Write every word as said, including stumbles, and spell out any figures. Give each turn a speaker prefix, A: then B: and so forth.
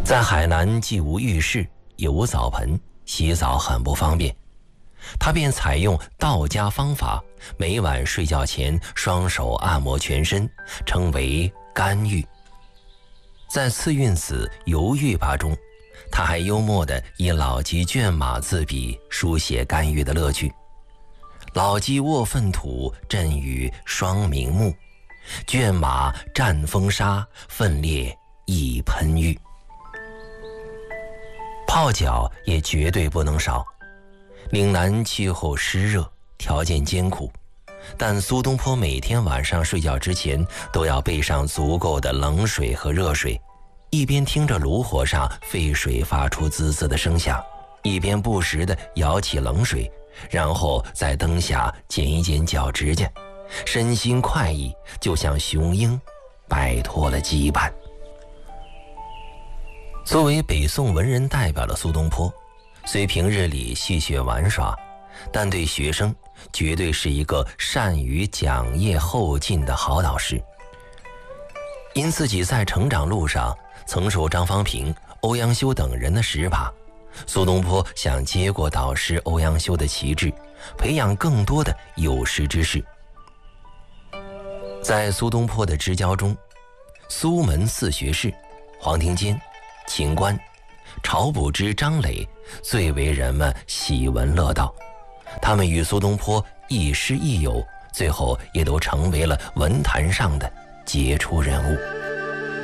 A: 在海南既无浴室也无澡盆，洗澡很不方便，他便采用道家方法，每晚睡觉前双手按摩全身，称为肝浴。在《次韵子·游浴吧》中，他还幽默地以老鸡圈马自比，书写肝浴的乐趣。老鸡卧粪土，振羽双明目；圈马战风沙，奋烈一喷浴。泡脚也绝对不能少。岭南气候湿热，条件艰苦，但苏东坡每天晚上睡觉之前都要备上足够的冷水和热水，一边听着炉火上沸水发出滋滋的声响，一边不时地舀起冷水，然后在灯下剪一剪脚指甲，身心快意，就像雄鹰摆脱了羁绊。作为北宋文人代表的苏东坡，虽平日里戏谑玩耍，但对学生绝对是一个善于讲业后进的好导师。因自己在成长路上曾受张方平、欧阳修等人的使把，苏东坡想接过导师欧阳修的旗帜，培养更多的有识之士。在苏东坡的支教中，苏门四学士黄庭坚、秦观、晁补之、张磊最为人们喜闻乐道，他们与苏东坡亦师亦友，最后也都成为了文坛上的杰出人物。